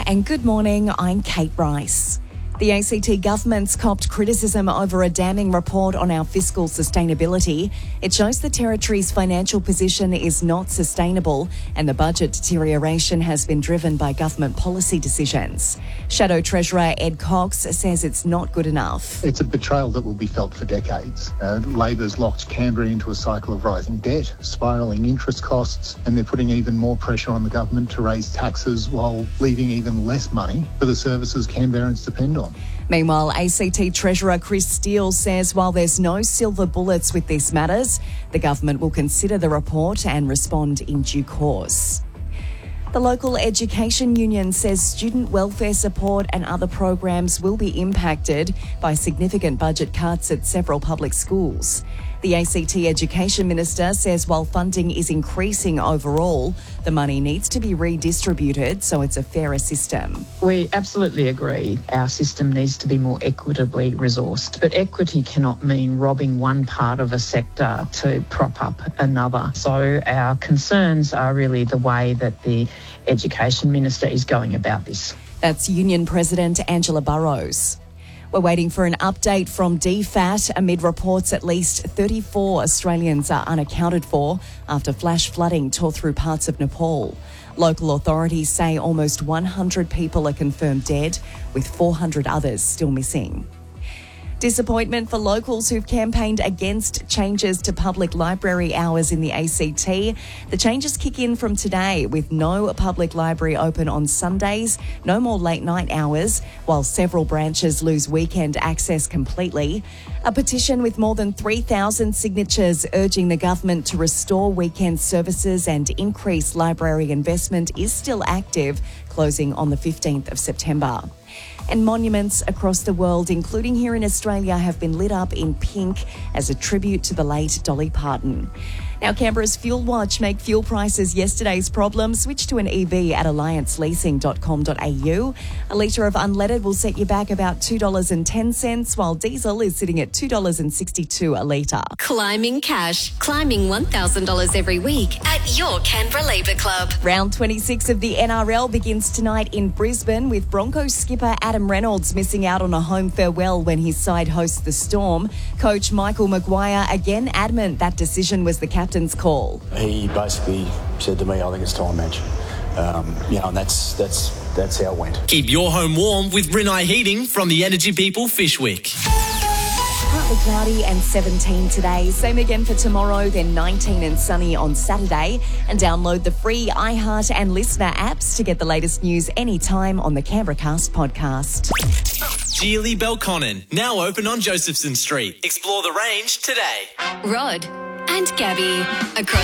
and good morning, I'm Kate Rice. The ACT government's copped criticism over a damning report on our fiscal sustainability. It shows the territory's financial position is not sustainable and the budget deterioration has been driven by government policy decisions. Shadow Treasurer Ed Cox says it's not good enough. It's a betrayal that will be felt for decades. Labor's locked Canberra into a cycle of rising debt, spiralling interest costs, and they're putting even more pressure on the government to raise taxes while leaving even less money for the services Canberrans depend on. Meanwhile, ACT Treasurer Chris Steele says while there's no silver bullets with these matters, the government will consider the report and respond in due course. The local education union says student welfare support and other programs will be impacted by significant budget cuts at several public schools. The ACT Education Minister says while funding is increasing overall, the money needs to be redistributed so it's a fairer system. We absolutely agree our system needs to be more equitably resourced, but equity cannot mean robbing one part of a sector to prop up another. So our concerns are really the way that the Education Minister is going about this. That's Union President Angela Burrows. We're waiting for an update from DFAT amid reports at least 34 Australians are unaccounted for after flash flooding tore through parts of Nepal. Local authorities say almost 100 people are confirmed dead, with 400 others still missing. Disappointment for locals who've campaigned against changes to public library hours in the ACT. The changes kick in from today with no public library open on Sundays, no more late night hours, while several branches lose weekend access completely. A petition with more than 3,000 signatures urging the government to restore weekend services and increase library investment is still active, closing on the 15th of September. And monuments across the world, including here in Australia, have been lit up in pink as a tribute to the late Dolly Parton. Now, Canberra's Fuel Watch make fuel prices yesterday's problem. Switch to an EV at allianceleasing.com.au. A litre of unleaded will set you back about $2.10, while diesel is sitting at $2.62 a litre. Climbing cash. Climbing $1,000 every week at your Canberra Labour Club. Round 26 of the NRL begins tonight in Brisbane, with Broncos skipper Adam Reynolds missing out on a home farewell when his side hosts the Storm. Coach Michael Maguire again adamant that decision was the captain's call. He basically said to me, I think it's time, Madge. And that's how it went. Keep your home warm with Rinnai Heating from the Energy People Fishwick. Partly cloudy and 17 today. Same again for tomorrow, then 19 and sunny on Saturday. And download the free iHeart and Listener apps to get the latest news anytime on the Canberra Cast podcast. Geely Belconnen, now open on Josephson Street. Explore the range today. Rod and Gabby across